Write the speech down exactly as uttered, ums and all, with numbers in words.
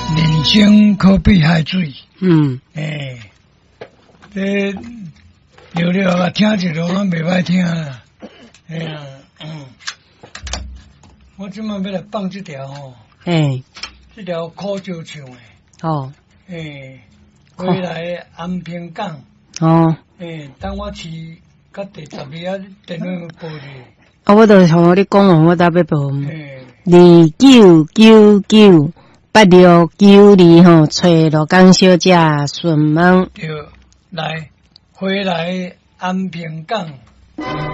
人生可比海水。 嗯， 诶、欸，这聊聊啊，听一落拢袂歹听啦。哎呀，嗯，我即摆要来放这条吼， 诶， 这条苦椒唱诶， 哦， 诶、欸，回来安平港， 哦， 诶、欸，等我饲到第十二啊，电话报去。 啊，我著像你讲完，我搭要报。 诶， 二九九九八六九二吼，找罗江小姐询问。 对，来回来安平港。